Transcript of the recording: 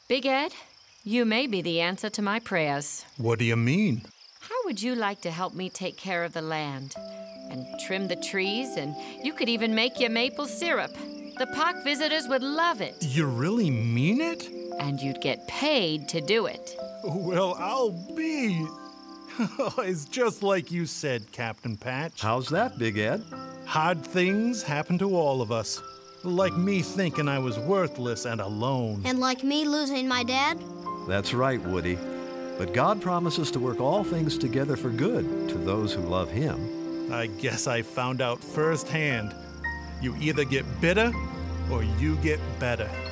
Big Ed, you may be the answer to my prayers. What do you mean? How would you like to help me take care of the land? And trim the trees, and you could even make your maple syrup. The park visitors would love it. You really mean it? And you'd get paid to do it. Well, I'll be... It's just like you said, Captain Patch. How's that, Big Ed? Hard things happen to all of us. Like me thinking I was worthless and alone. And like me losing my dad? That's right, Woody. But God promises to work all things together for good to those who love Him. I guess I found out firsthand. You either get bitter or you get better.